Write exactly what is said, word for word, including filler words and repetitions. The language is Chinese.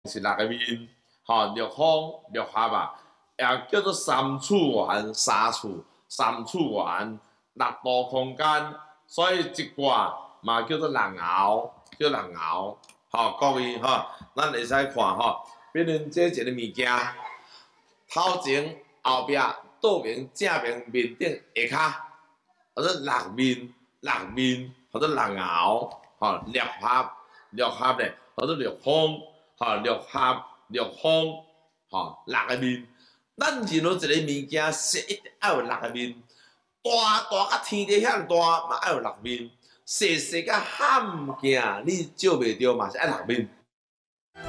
是六个面，吼、六方六合啊，也叫做三次元、三次、三次元、六度空间，所以一卦嘛叫做六爻，叫六爻。吼、各位吼、咱会使看吼，比如这一个物件，头前、后壁、倒面、正面、面顶、下骹，或者六面、六面，或者六爻，吼、六合、六合咧，或者六方。吼，六合六方，吼，六个面。咱任何一个物件，是一定要有六个面。大大甲天地遐大，嘛要有六面；细细甲汉件，你照袂着嘛是爱六面。